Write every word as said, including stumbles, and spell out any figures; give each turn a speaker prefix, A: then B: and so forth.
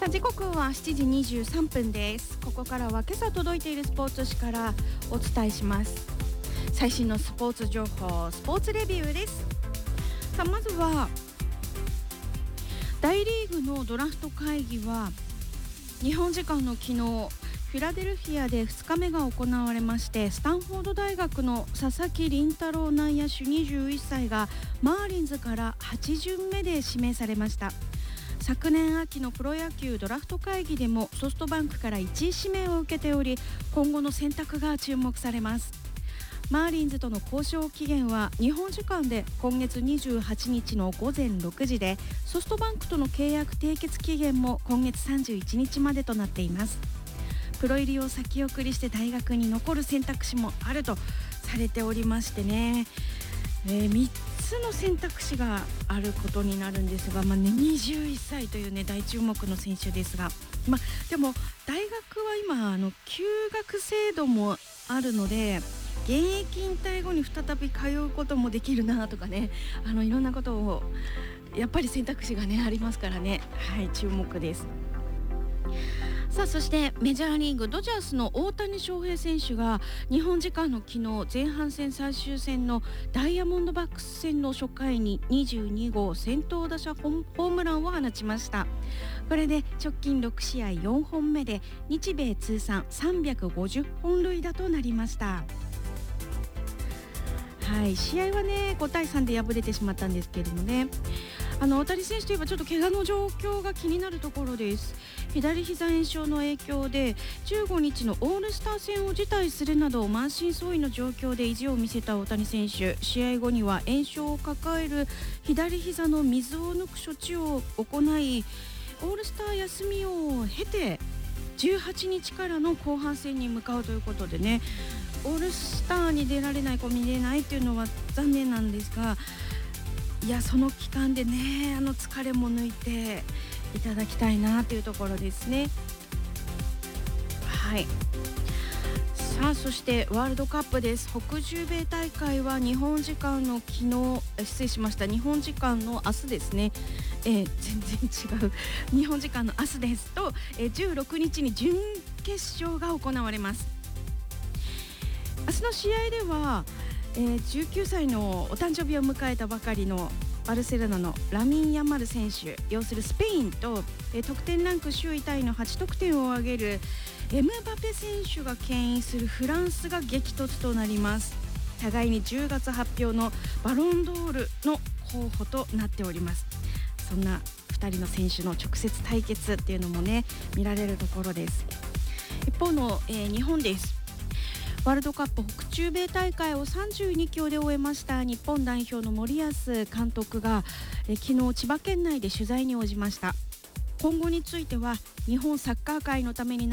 A: あ時刻はしちじにじゅうさんぷんです。ここからは今朝届いているスポーツ紙からお伝えします。最新のスポーツ情報、スポーツレビューです。さあまずは大リーグのドラフト会議は日本時間の昨日フィラデルフィアでふつかめが行われまして、スタンフォード大学の佐々木麟太郎内野手にじゅういっさいがマーリンズからはち巡目で指名されました。昨年秋のプロ野球ドラフト会議でもソフトバンクからいちい指名を受けており、今後の選択が注目されます。マーリンズとの交渉期限は日本時間で今月にじゅうはちにちのごぜんろくじで、ソフトバンクとの契約締結期限も今月さんじゅういちにちまでとなっています。プロ入りを先送りして大学に残る選択肢もあるとされておりましてね、えー、みっつの選択肢があることになるんですが、まあね、にじゅういっさいというね大注目の選手ですが、まあ、でも大学は今あの休学制度もあるので、現役引退後に再び通うこともできるなとかね、あのいろんなことをやっぱり選択肢がねありますからね、はい注目です。さあそしてメジャーリーグドジャースの大谷翔平選手が日本時間の昨日前半戦最終戦のダイヤモンドバックス戦の初回ににじゅうにごう先頭打者ホームランを放ちました。これで直近ろくしあいよんほんめで日米通算さんびゃくごじゅっぽんるい打となりました。はい、試合はねごたいさんで敗れてしまったんですけれどもね、あの大谷選手といえばちょっと怪我の状況が気になるところです。左膝炎症の影響でじゅうごにちのオールスター戦を辞退するなど満身創痍の状況で意地を見せた大谷選手、試合後には炎症を抱える左膝の水を抜く処置を行い、オールスター休みを経てじゅうはちにちからの後半戦に向かうということでね、オールスターに出られない子見れないっていうのは残念なんですが、いやその期間でねあの疲れも抜いていただきたいなというところですね。はい、さあそしてワールドカップです。北中米大会は日本時間の昨日失礼しました日本時間の明日ですね、えー、全然違う日本時間の明日ですと、えー、じゅうろくにちに準決勝が行われます。明日の試合では、えー、じゅうきゅうさいのお誕生日を迎えたばかりのバルセロナのラミン・ヤマル選手擁するスペインと、えー、得点ランク首位タイのはちとくてんを挙げるエムバペ選手が牽引するフランスが激突となります。互いにじゅうがつ発表のバロンドールの候補となっております。そんなふたりの選手の直接対決っていうのもね見られるところです。一方の、えー、日本です。ワールドカップ北中米大会をさんじゅうにきょうで終えました日本代表の森保監督がえ昨日千葉県内で取材に応じました。今後については日本サッカー界のために